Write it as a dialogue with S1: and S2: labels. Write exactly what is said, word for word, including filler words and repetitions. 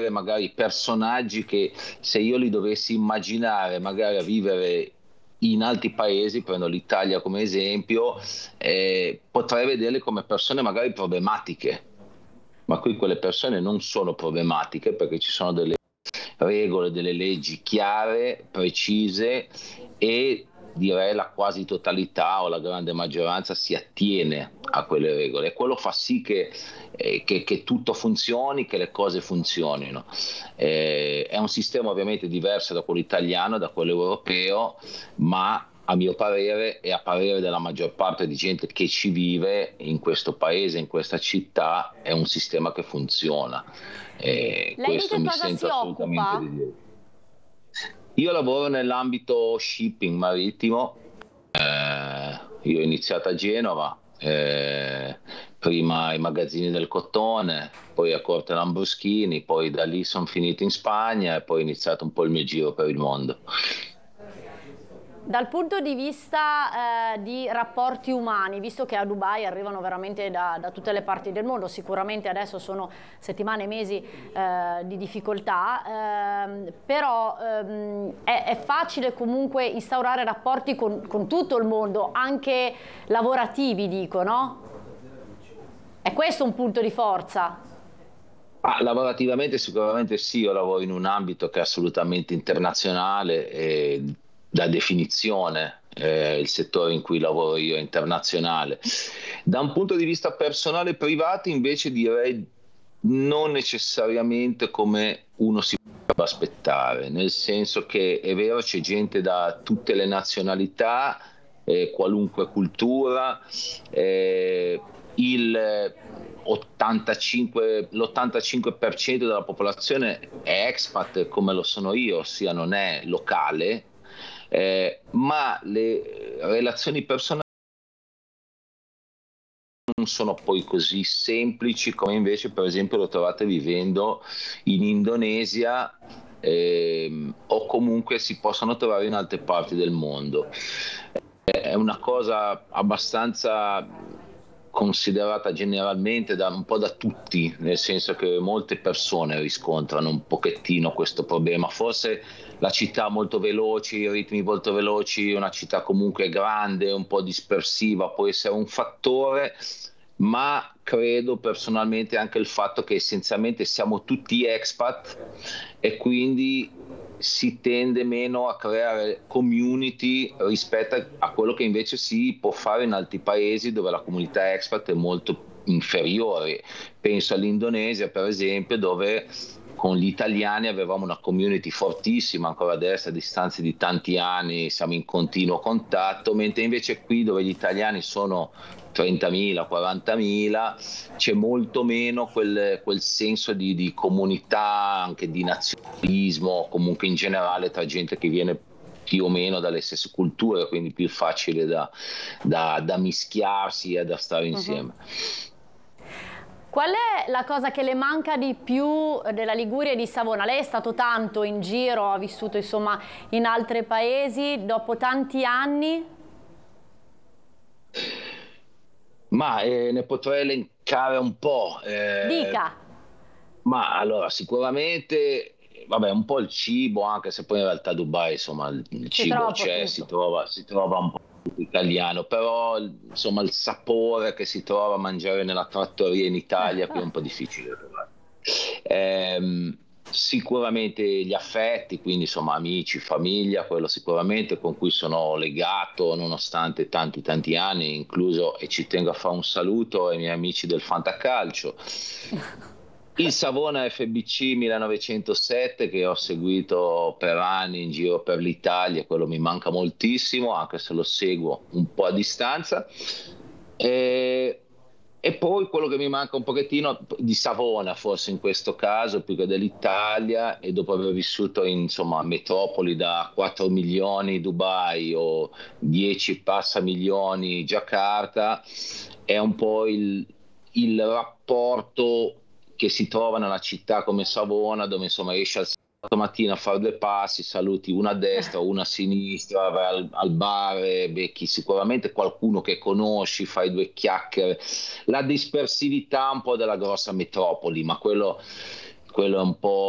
S1: avere magari personaggi che, se io li dovessi immaginare magari a vivere in altri paesi, prendo l'Italia come esempio, eh, potrei vederli come persone magari problematiche, ma qui quelle persone non sono problematiche perché ci sono delle regole, delle leggi chiare, precise, e direi la quasi totalità o la grande maggioranza si attiene a quelle regole, e quello fa sì che, eh, che, che tutto funzioni, che le cose funzionino. Eh, è un sistema ovviamente diverso da quello italiano, da quello europeo, ma a mio parere e a parere della maggior parte di gente che ci vive in questo paese, in questa città, è un sistema che funziona. Eh,
S2: Lei di
S1: questo
S2: che
S1: mi
S2: cosa
S1: sento
S2: si
S1: assolutamente
S2: occupa?
S1: di dire. Io lavoro nell'ambito shipping marittimo, eh, io ho iniziato a Genova, eh, prima ai magazzini del Cotone, poi a Corte Lambruschini, poi da lì sono finito in Spagna e poi ho iniziato un po' il mio giro per il mondo.
S2: Dal punto di vista eh, di rapporti umani, visto che a Dubai arrivano veramente da, da tutte le parti del mondo, sicuramente adesso sono settimane e mesi eh, di difficoltà, ehm, però ehm, è, è facile comunque instaurare rapporti con, con tutto il mondo, anche lavorativi, dico, no? È questo un punto di forza?
S1: Ah, lavorativamente sicuramente sì, io lavoro in un ambito che è assolutamente internazionale e da definizione eh, il settore in cui lavoro io è internazionale. Da un punto di vista personale e privato invece direi non necessariamente come uno si può aspettare, nel senso che è vero c'è gente da tutte le nazionalità, eh, qualunque cultura, eh, il ottantacinque, l'ottantacinque per cento della popolazione è expat come lo sono io, ossia non è locale, eh, ma le relazioni personali non sono poi così semplici come invece per esempio lo trovate vivendo in Indonesia, ehm, o comunque si possono trovare in altre parti del mondo. È una cosa abbastanza considerata generalmente da un po' da tutti, nel senso che molte persone riscontrano un pochettino questo problema. Forse la città molto veloci, i ritmi molto veloci, una città comunque grande, un po' dispersiva può essere un fattore, ma credo personalmente anche il fatto che essenzialmente siamo tutti expat e quindi si tende meno a creare community rispetto a quello che invece si può fare in altri paesi dove la comunità expat è molto inferiore. Penso all'Indonesia, per esempio, dove con gli italiani avevamo una community fortissima, ancora adesso a distanza di tanti anni siamo in continuo contatto, mentre invece qui dove gli italiani sono trentamila, quarantamila, c'è molto meno quel, quel senso di, di comunità, anche di nazionalismo, comunque in generale tra gente che viene più o meno dalle stesse culture, quindi più facile da, da, da mischiarsi e da stare insieme.
S2: Uh-huh. Qual è la cosa che le manca di più della Liguria e di Savona? Lei è stato tanto in giro, ha vissuto insomma in altri paesi, dopo tanti anni?
S1: Ma eh, ne potrei elencare un po'. Eh,
S2: Dica.
S1: ma allora, sicuramente, vabbè, un po' il cibo, anche se poi in realtà a Dubai, insomma, il, il
S2: C'è
S1: cibo
S2: troppo
S1: c'è, si
S2: tutto.
S1: trova, si trova un po' italiano, però insomma il sapore che si trova a mangiare nella trattoria in Italia qui è un po' difficile da trovare. Ehm, sicuramente gli affetti, quindi insomma amici, famiglia, quello sicuramente con cui sono legato nonostante tanti tanti anni, incluso, e ci tengo a fare un saluto ai miei amici del Fantacalcio. Il Savona F B C millenovecentosette che ho seguito per anni in giro per l'Italia, quello mi manca moltissimo, anche se lo seguo un po' a distanza. E, e poi quello che mi manca un pochettino di Savona, forse in questo caso, più che dell'Italia, e dopo aver vissuto in insomma, metropoli da quattro milioni Dubai o dieci passa milioni Giacarta, è un po' il, il rapporto che si trova nella città come Savona, dove insomma esci al mattina a fare due passi, saluti una a destra o una a sinistra, vai al, al bar, becchi sicuramente qualcuno che conosci, fai due chiacchiere. La dispersività un po' della grossa metropoli, ma quello, quello è un po'